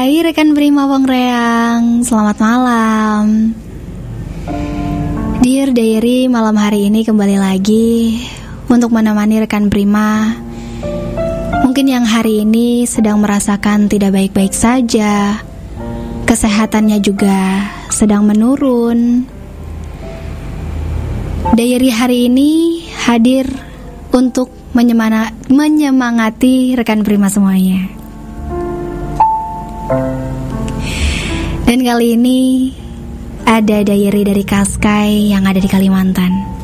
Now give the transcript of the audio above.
Hai rekan Prima Pongreang, selamat malam. Dear Diary, malam hari ini kembali lagi untuk menemani rekan Prima. Mungkin yang hari ini sedang merasakan tidak baik-baik saja, kesehatannya juga sedang menurun. Diary hari ini hadir untuk menyemangati rekan Prima semuanya. Dan kali ini ada diary dari Kaskai yang ada di Kalimantan.